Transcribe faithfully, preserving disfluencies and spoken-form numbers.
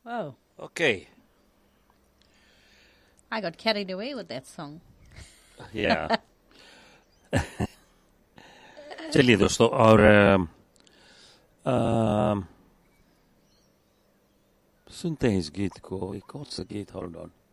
Oh, Okay. I got carried away with that song. Yeah. चलिए दोस्तों, और अम, अम, सुनते हैं इस गीत को. एक और सा गीत, होल्ड ऑन.